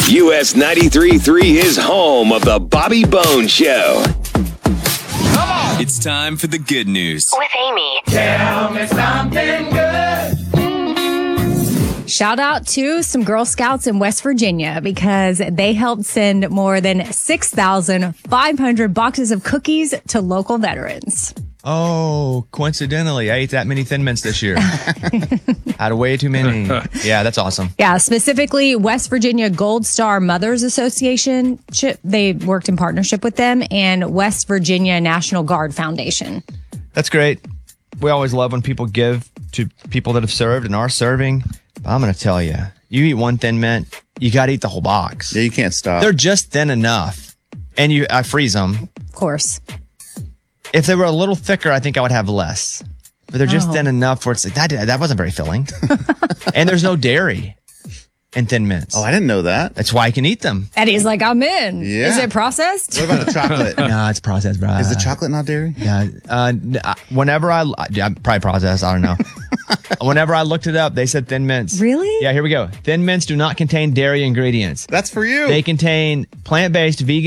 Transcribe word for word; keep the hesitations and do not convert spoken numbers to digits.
U S ninety-three point three is home of the Bobby Bones Show. Come on! It's time for the good news. With Amy. Tell me something good. Shout out to some Girl Scouts in West Virginia because they helped send more than six thousand five hundred boxes of cookies to local veterans. Oh, coincidentally, I ate that many Thin Mints this year. Had way too many. Yeah, that's awesome. Yeah, specifically West Virginia Gold Star Mothers Association. They worked in partnership with them, and West Virginia National Guard Foundation. That's great. We always love when people give to people that have served and are serving. But I'm going to tell you, you eat one Thin Mint, you got to eat the whole box. Yeah, you can't stop. They're just thin enough. And you, I freeze them. Of course. If they were a little thicker, I think I would have less. But they're just Oh. thin enough where it's like, that, that wasn't very filling. And there's no dairy in Thin Mints. Oh, I didn't know that. That's why I can eat them. Eddie's like, I'm in. Yeah. Is it processed? What about the chocolate? No, it's processed, bro. Is the chocolate not dairy? Yeah. Uh, n- uh, whenever I, yeah, probably processed, I don't know. Whenever I looked it up, they said Thin Mints. Really? Yeah, here we go. Thin Mints do not contain dairy ingredients. That's for you. They contain plant-based, vegan,